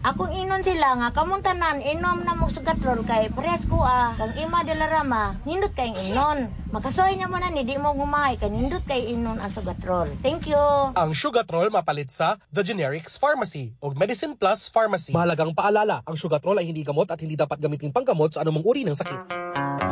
Akong inon sila nga kamuntanan inom na mo sugatrol kay parehas ko kang ima de la Rama nindot kay inon. Makasoy niya mo na ni di mo gumay kay nindot kay inon ang sugatrol. Thank you. Ang Sugatrol mapalit sa The Generics Pharmacy o Medicine Plus Pharmacy. Mahalagang paalala, ang Sugatrol ay hindi gamot at hindi dapat gamitin panggamot sa anumang uri ng sakit.